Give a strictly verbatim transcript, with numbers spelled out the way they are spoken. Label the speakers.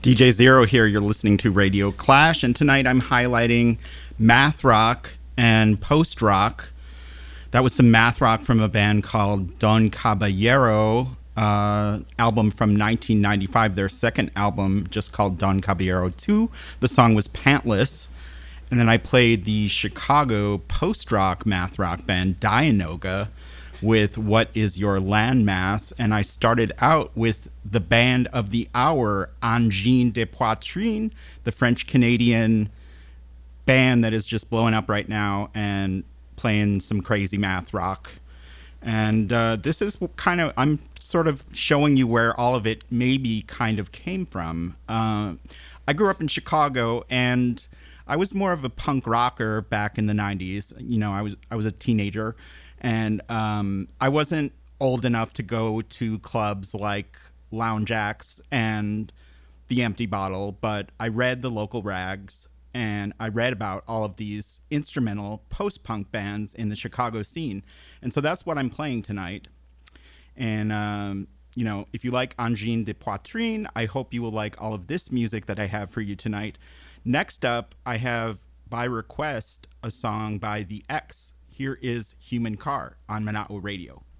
Speaker 1: D J Zero here. You're listening to Radio Clash, and tonight I'm highlighting math rock and post rock. That was some math rock from a band called Don Caballero, uh, album from nineteen ninety-five, their second album, just called Don Caballero two. The song was Pantless. And then I played the Chicago post rock math rock band Dianoga with What Is Your Landmass, and I started out with the band of the hour, Angine de Poitrine, the French-Canadian band that is just blowing up right now and playing some crazy math rock. And uh, this is kind of, I'm sort of showing you where all of it maybe kind of came from. Uh, I grew up in Chicago, and I was more of a punk rocker back in the nineties. You know, I was I was a teenager. And um, I wasn't old enough to go to clubs like Lounge Acts and The Empty Bottle, but I read the local rags, and I read about all of these instrumental post-punk bands in the Chicago scene. And so that's what I'm playing tonight. And, um, you know, if you like Angine de Poitrine, I hope you will like all of this music that I have for you tonight. Next up, I have, by request, a song by The X. Here is Human Car on Mana'o Radio.